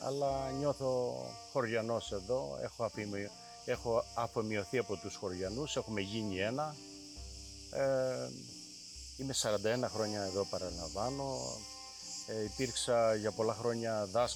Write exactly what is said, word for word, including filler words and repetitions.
αλλά νιώθω χωριανός εδώ, έχω, αφημι... έχω αφομοιωθεί από τους χωριανούς, έχουμε γίνει ένα. Ε, είμαι σαράντα ένα χρόνια εδώ, παραλαμβάνω. Ε, υπήρξα για πολλά χρόνια δάσκαλος